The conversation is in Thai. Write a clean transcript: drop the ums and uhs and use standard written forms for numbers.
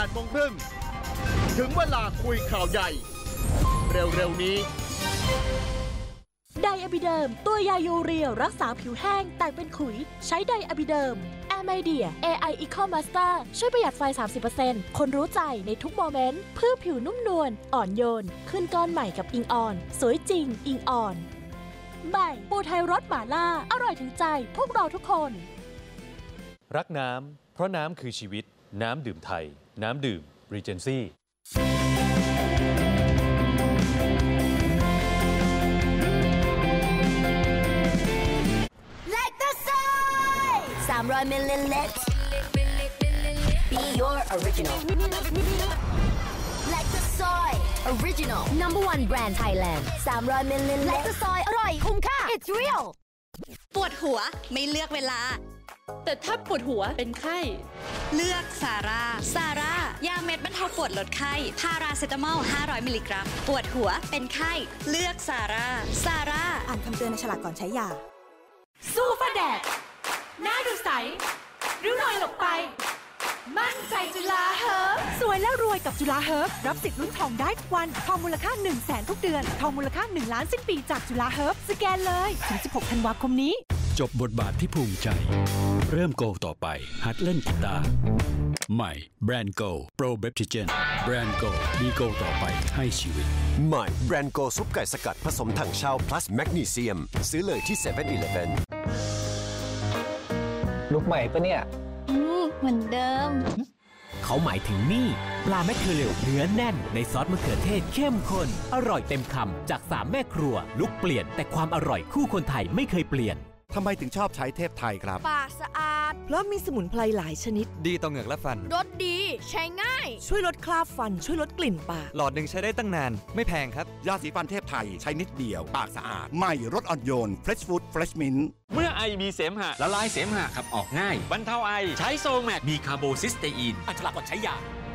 8:30 น.ถึงเวลาคุยข่าวใหญ่เร็วๆนี้ไดอะบิเดิมตัวยายูเรียรักษาผิวแห้งแตกเป็นขุยใช้ไดอะบิเดิมแอร์ไมเดีย AI Eco Master ช่วยประหยัดไฟ 30% คนรู้ใจในทุกโมเมนต์เพื่อผิวนุ่มนวลอ่อนโยนขึ้นก้อนใหม่กับอิงออนสวยจริงอิงออนใหม่ปูไทยรสหม่าล่าอร่อยถึงใจพวกเราทุกคนรักน้ำเพราะน้ำคือชีวิตน้ำดื่มไทยน้ำดื่ม Regency 300 milliliters Be your original Lactosoy Original Number 1 brand Thailand 300 milliliters Lactosoy อร่อยคุ้มค่า It's real ปวดหัวไม่เลือกเวลาแต่ถ้าปวดหัวเป็นไข้เลือกซาร่ายาเม็ดบรรเทาปวดลดไข้พาราเซตามอล500 มิลลิกรัมปวดหัวเป็นไข้เลือกซาร่าอ่านคำเตือนในฉลากก่อนใช้ยาสู้ฟ้าแดดหน้าดูใสริ้วรอยหลบไปมั่นใจจุฬาเฮิร์บสวยแล้วรวยกับจุฬาเฮิร์บรับสิทธิ์ลุ้นทองได้ทุกวันทองมูลค่า 100,000 ทุกเดือนทองมูลค่า1 ล้านสิ้นปีจากจุฬาเฮิร์บสแกนเลยถึง16 ธันวาคมนี้จบบทบาทที่ภูมิใจเริ่มโกต่อไปหัดเล่นกีตาร์ใหม่แบรนด์โกโปรเบปทิเจนแบรนด์โกมีโกต่อไปให้ชีวิตใหม่แบรนด์โกซุปไก่สกัดผสมถังเช่า plus แมกนีเซียมซื้อเลยที่ 7-Eleven ลุกใหม่ปะเนี่ยเหมือนเดิมเขาหมายถึงนี่ปลาแมคเคอเรลเนื้อแน่นในซอสมะเขือเทศเข้มข้นอร่อยเต็มคำจาก3 แม่ครัวลุกเปลี่ยนแต่ความอร่อยคู่คนไทยไม่เคยเปลี่ยนทำไมถึงชอบใช้เทพไทยครับปากสะอาดเพราะมีสมุนไพรหลายชนิดดีต่อเหงือกและฟันรสดีใช้ง่ายช่วยลดคราบฟันช่วยลดกลิ่นปากหลอดหนึ่งใช้ได้ตั้งนานไม่แพงครับยาสีฟันเทพไทยใช้นิดเดียวปากสะอาดใหม่รสอ่อนโยน Fresh Food Fresh Mint เมื่อไอมีเสมหะละลายเสมหะขับออกง่ายบรรเทาไอใช้โซแมกมีคาร์โบซิสเตอีนอันฉลากก่อนใช้ยา